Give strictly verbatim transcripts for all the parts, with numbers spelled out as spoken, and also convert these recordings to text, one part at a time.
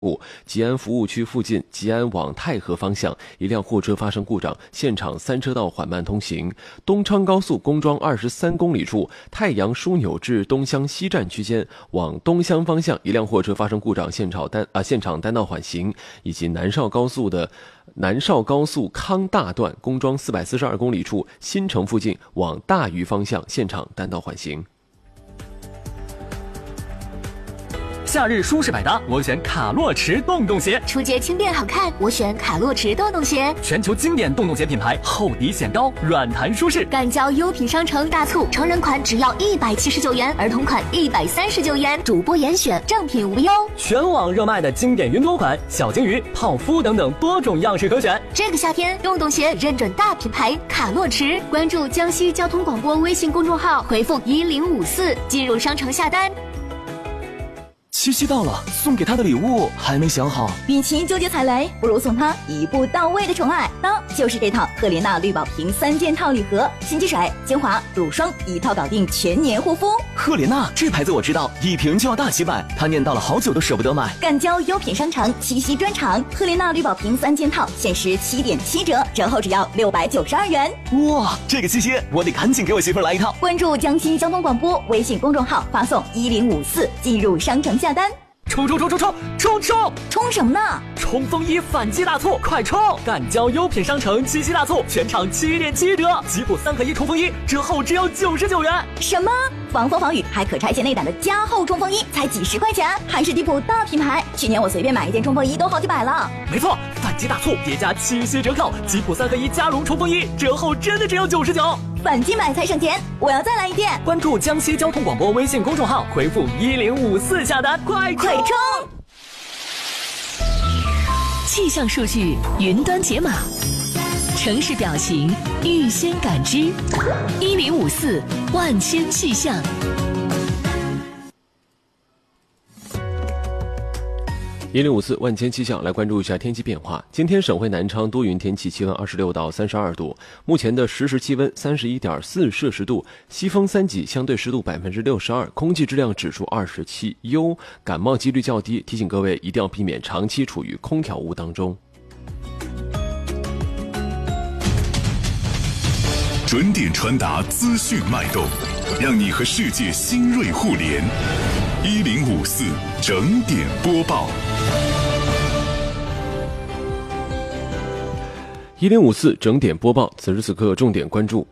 吉安服务区附近吉安往太和方向，一辆货车发生故障，现场三车道缓慢通行。东昌高速公庄二十三公里处太阳枢纽至东乡西站区间往东乡方向，一辆货车发生故障，现场单啊现场单道缓行。以及南绍高速的南绍高速康大段公庄四百四十二公里处新城附近往大余方向，现场单道缓行。 夏日舒适百搭，我选卡洛驰洞洞鞋； 出街轻便好看，我选卡洛驰洞洞鞋。 全球经典洞洞鞋品牌，厚底显高，软弹舒适。 赶交优品商城大促，成人款只要一百七十九元，儿童款一百三十九元，主播严选，正品无忧。 全网热卖的经典云朵款、小金鱼、泡芙等等多种样式可选。 这个夏天，洞洞鞋认准大品牌卡洛驰，关注江西交通广播微信公众号，回复一零五四进入商城下单。 七夕到了，送给他的礼物还没想好。 与其纠结踩雷，不如送他一步到位的宠爱，那就是这套赫莲娜绿宝瓶三件套礼盒，新机水、精华、乳霜一套搞定全年护肤。 赫莲娜这牌子我知道，一瓶就要大几百，他念叨了好久都舍不得买。 赶交优品商城七夕专场，赫莲娜绿宝瓶三件套限时七点七折，折后只要六百九十二元。 哇，这个七夕我得赶紧给我媳妇儿来一套。 关注江西交通广播微信公众号，发送一零五四进入商城下单。 冲冲冲冲冲冲冲！ 冲什么呢？ 冲锋衣反击大促，快冲！赶交优品商城七夕大促，全场七点七折，吉普三合一冲锋衣折后只要九十九元。 什么？防风防雨还可拆卸内胆的加厚冲锋衣才几十块钱，还是迪普大品牌。去年我随便买一件冲锋衣都好几百了。 没错，反击大促叠加七夕折扣，吉普三合一加绒冲锋衣折后真的只有九十九。 反击买才省钱，我要再来一件。 关注江西交通广播微信公众号，回复一零五四下单，快快冲！ 气象数据云端解码，城市表情预先感知，一零五四万千气象。 一零五四万千气象，来关注一下天气变化。今天省会南昌多云天气，气温二十六到三十二度，目前的实时气温三十一点四摄氏度，西风三级，相对湿度百分之六十二，空气质量指数二十七，优，感冒几率较低，提醒各位一定要避免长期处于空调屋当中。 准点传达资讯脉动，让你和世界新锐互联。一零五四整点播报。 一零五四整点播报，此时此刻重点关注。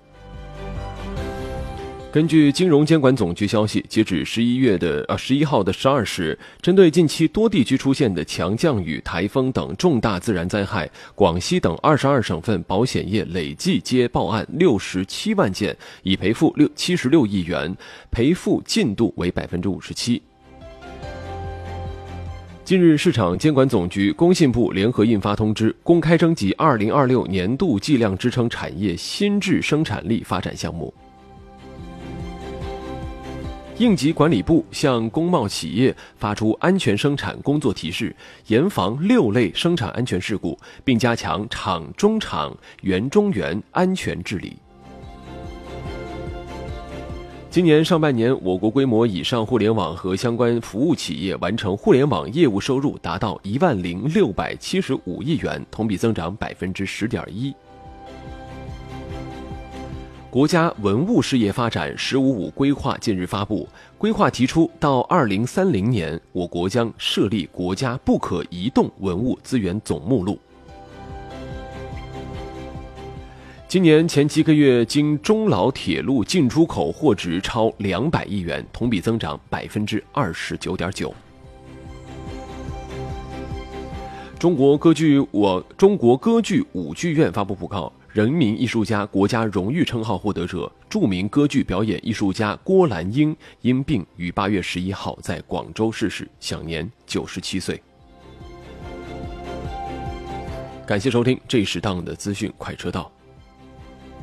根据金融监管总局消息，截止十一月的呃十一号的十二时，针对近期多地区出现的强降雨、台风等重大自然灾害，广西等二十二省份保险业累计接报案六十七万件，已赔付六七十六亿元，赔付进度为百分之五十七。近日，市场监管总局、工信部联合印发通知，公开征集二零二六年度计量支撑产业新质生产力发展项目。应急管理部向工贸企业发出安全生产工作提示，严防六类生产安全事故，并加强厂中厂、园中园安全治理。今年上半年，我国规模以上互联网和相关服务企业完成互联网业务收入达到一万零六百七十五亿元，同比增长百分之十点一。国家文物事业发展“十五五”规划近日发布，规划提出，到二零三零年，我国将设立国家不可移动文物资源总目录。今年前七个月，经中老铁路进出口货值超两百亿元，同比增长百分之二十九点九。中国歌剧我中国歌剧舞剧院发布报告，人民艺术家国家荣誉称号获得者、著名歌剧表演艺术家郭兰英因病于八月十一号在广州逝世，享年九十七岁。感谢收听这一时档的资讯快车道。